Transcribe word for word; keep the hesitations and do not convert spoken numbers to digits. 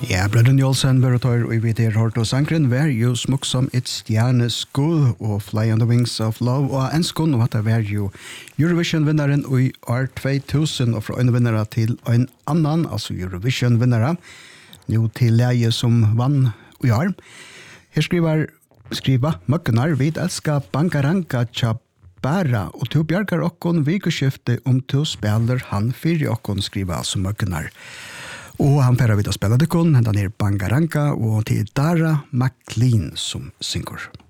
Ja, Brødren Jolsen, Børretøyr, og vi der hørt og sankren, vær jo smukk som et stjerneskudd og Fly on the Wings of Love, og en skund, og at det var jo Eurovision-vinneren i år två tusen, og fra en vinnere til en annan, altså Eurovision-vinnere, nå til leie som vann i år. Her skriver, skriver Møkkenar, vi elsker Bankaranka Tjabara, og til bjerger okkon vikeskifte om til spiller han fyrir okkon, skriver altså Møkkenar. Og han færer vidt å spille det kun, han er Bankaranka, og til Dara McLean som synger.